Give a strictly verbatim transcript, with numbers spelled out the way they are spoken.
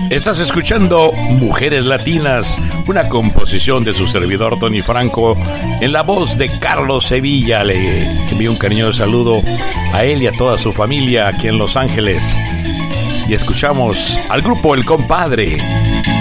Estás escuchando Mujeres Latinas, una composición de su servidor Tony Franco, en la voz de Carlos Sevilla. Le envío un cariñoso saludo a él y a toda su familia aquí en Los Ángeles. Y escuchamos al grupo El Compadre.